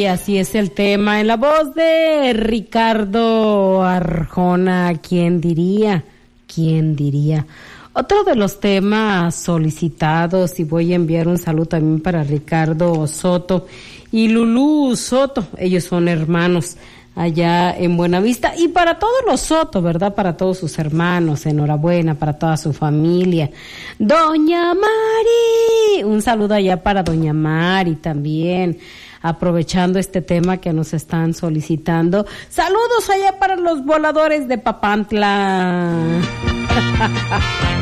Y así es el tema en la voz de Ricardo Arjona. ¿Quién diría? ¿Quién diría? Otro de los temas solicitados, y voy a enviar un saludo también para Ricardo Soto y Lulú Soto. Ellos son hermanos allá en Buenavista, y para todos los Soto, ¿verdad? Para todos sus hermanos, enhorabuena, para toda su familia. Doña Mari, un saludo allá para Doña Mari también, aprovechando este tema que nos están solicitando. Saludos allá para los voladores de Papantla.